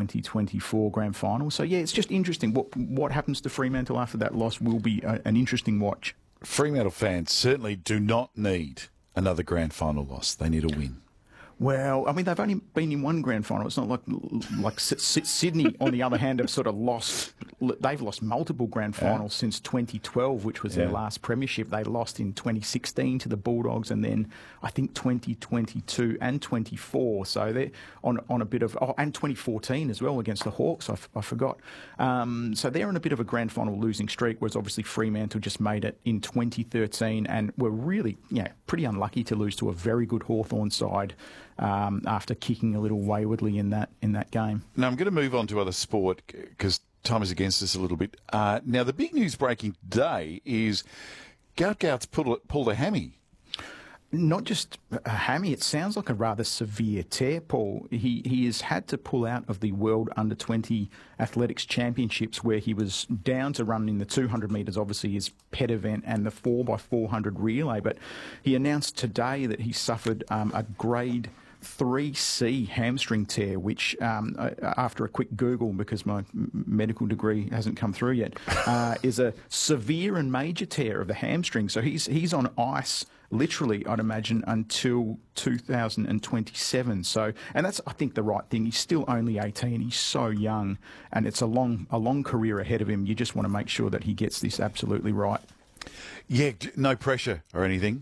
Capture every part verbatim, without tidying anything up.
twenty twenty-four Grand Final. So, yeah, it's just interesting. What what happens to Fremantle after that loss will be a, an interesting watch. Fremantle fans certainly do not need another Grand Final loss. They need a win. Well, I mean, they've only been in one Grand Final. It's not like like Sydney, on the other hand, have sort of lost. They've lost multiple Grand Finals yeah. since twenty twelve, which was yeah. their last premiership. They lost in twenty sixteen to the Bulldogs, and then I think twenty twenty-two and twenty-four. So they're on on a bit of oh, and twenty fourteen as well against the Hawks. I, I forgot. Um, so they're on a bit of a Grand Final losing streak. Whereas obviously Fremantle just made it in twenty thirteen, and were really yeah pretty unlucky to lose to a very good Hawthorn side. Um, after kicking a little waywardly in that in that game. Now I'm going to move on to other sport because time is against us a little bit. Uh, now the big news breaking today is Gout Gout's pulled, pulled a hammy. Not just a hammy, it sounds like a rather severe tear, Paul. He he has had to pull out of the World Under twenty Athletics Championships, where he was down to run in the two hundred metres, obviously his pet event, and the four by four hundred relay. But he announced today that he suffered um, a grade three C hamstring tear, which um, after a quick Google, because my medical degree hasn't come through yet, uh, is a severe and major tear of the hamstring. So he's he's on ice, literally, I'd imagine, until two thousand twenty-seven. So, and that's, I think, the right thing. He's still only eighteen. He's so young, and it's a long a long career ahead of him. You just want to make sure that he gets this absolutely right. Yeah, no pressure or anything.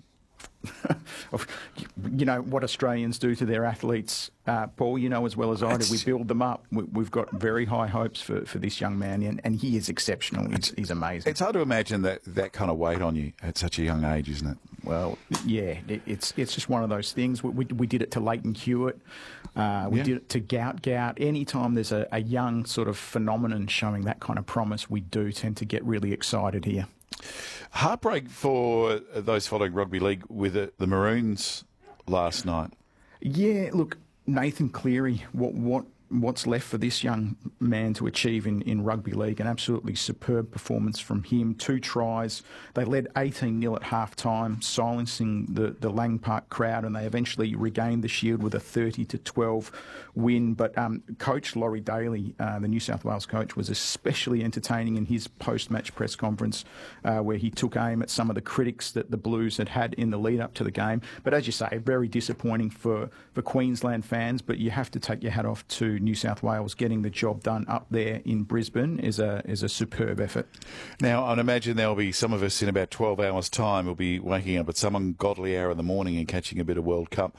You know what Australians do to their athletes, uh, Paul, you know as well as I do. We build them up. We, we've got very high hopes for, for this young man, and, and he is exceptional. He's, he's amazing. It's hard to imagine that, that kind of weight on you at such a young age, isn't it? Well, yeah, it, it's it's just one of those things. We, we, we did it to Leighton Hewitt. Uh, we yeah. did it to Gout Gout. Anytime there's a, a young sort of phenomenon showing that kind of promise, we do tend to get really excited here. Heartbreak for those following rugby league with the, the Maroons last night. Yeah, look, Nathan Cleary, what what what's left for this young man to achieve in, in rugby league? An absolutely superb performance from him. Two tries. They led eighteen nil at half-time, silencing the, the Lang Park crowd, and they eventually regained the Shield with a thirty to twelve win. But um, Coach Laurie Daly, uh, the New South Wales coach, was especially entertaining in his post-match press conference, uh, where he took aim at some of the critics that the Blues had had in the lead-up to the game. But as you say, very disappointing for, for Queensland fans, but you have to take your hat off to New South Wales. Getting the job done up there in Brisbane is a is a superb effort. Now, I'd imagine there'll be some of us in about twelve hours' time will be waking up at some ungodly hour in the morning and catching a bit of World Cup.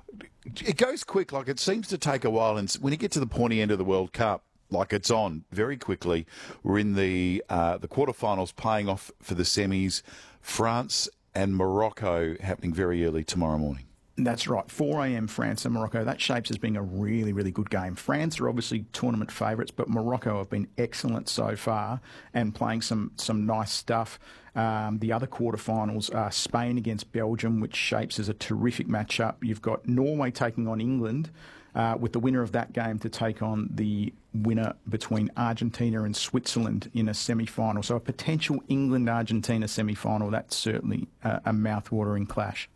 It goes quick, like it seems to take a while, and when you get to the pointy end of the World Cup, like it's on very quickly. We're in the uh, the quarterfinals, playing off for the semis. France and Morocco happening very early tomorrow morning. That's right, four a m France and Morocco. That shapes as being a really, really good game. France are obviously tournament favourites, but Morocco have been excellent so far and playing some, some nice stuff. Um, the other quarterfinals are Spain against Belgium, which shapes as a terrific matchup. You've got Norway taking on England, uh, with the winner of that game to take on the winner between Argentina and Switzerland in a semi-final. So a potential England-Argentina semi-final, that's certainly a, a mouth-watering clash.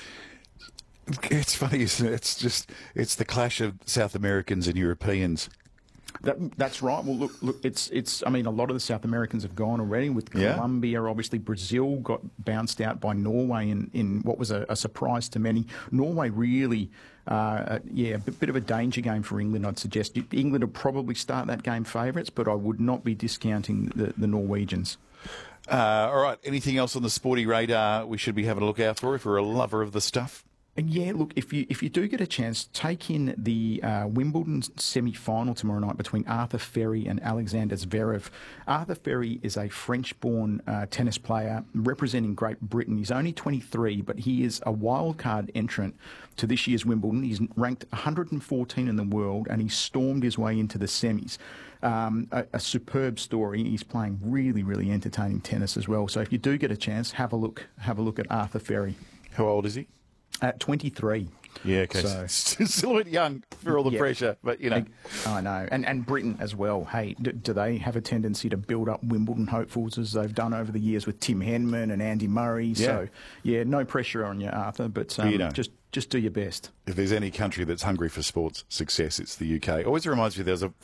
It's funny, isn't it? It's just, it's the clash of South Americans and Europeans. That, that's right. Well, look, look, it's, it's. I mean, a lot of the South Americans have gone already. With Colombia, yeah. Obviously, Brazil got bounced out by Norway in, in what was a, a surprise to many. Norway really, uh, yeah, a bit, bit of a danger game for England, I'd suggest. England will probably start that game favourites, but I would not be discounting the, the Norwegians. Uh, all right, anything else on the sporty radar we should be having a look out for if we're a lover of the stuff? Yeah, look, if you if you do get a chance, take in the uh, Wimbledon semi-final tomorrow night between Arthur Ferry and Alexander Zverev. Arthur Ferry is a French-born uh, tennis player representing Great Britain. He's only twenty-three, but he is a wildcard entrant to this year's Wimbledon. He's ranked one hundred fourteen in the world, and he stormed his way into the semis. Um, a, a superb story. He's playing really, really entertaining tennis as well. So if you do get a chance, have a look. Have a look at Arthur Ferry. How old is he? At twenty-three. Yeah, okay. So, still a bit young for all the yeah. pressure, but, you know. I know. And and Britain as well. Hey, do, do they have a tendency to build up Wimbledon hopefuls as they've done over the years with Tim Henman and Andy Murray? Yeah. So, yeah, no pressure on you, Arthur, but um, you know, just just do your best. If there's any country that's hungry for sports success, it's the U K. Always reminds me there was a